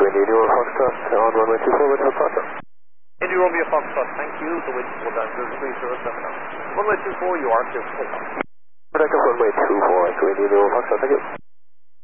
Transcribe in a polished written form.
India Romeo Foxtrot on runway 24 with departure. India Romeo Foxtrot, thank you. The wind will down to 3070 knots. Runway 24, you are clear for takeoff. Protect runway 24 to India Romeo Foxtrot, thank you.